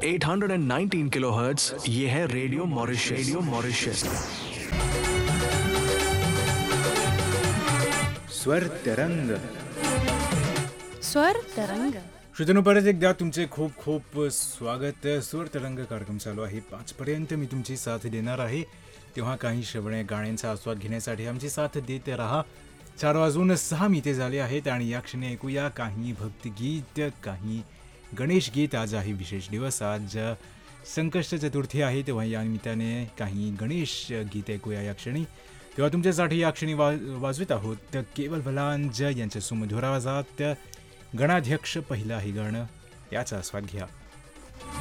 819 kilohertz, ये है radio Mauritius. Radio Mauritius. स्वर तरंग. स्वर तरंग. श्रोत्यांनो, परत एकदा तुमचे खूप खूप स्वागत. स्वर तरंग कार्यक्रम चालू आहे. 5 पर्यंत मी तुमची साथ देणार आहे. तेव्हा काही श्रवणे गाण्यांचा आस्वाद घेण्यासाठी आमची साथ देत राहा. 4:06 मिनिटे झाले आहेत आणि या क्षणी ऐकूया काही भक्तिगीत, काही गणेश गीत. आज आहे विशेष दिवस. आज संकष्ट चतुर्थी आहे, तेव्हा या निमित्ताने काही गणेश गीत ऐकूया या क्षणी. तेव्हा तुमच्यासाठी या क्षणी वाजवित आहोत केवल बलांज यांच्या सुमधुर आवाजात गणाध्यक्ष पहिलं आहे गाणं, याचा आस्वाद घ्या.